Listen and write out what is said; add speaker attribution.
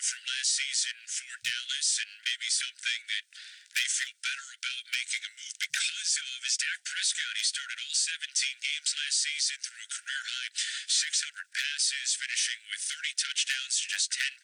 Speaker 1: from last season for Dallas, and maybe something that they feel better about making a move because of is Dak Prescott. He started all 17 games last season, threw a career high 600 passes, finishing with 30 touchdowns, just 10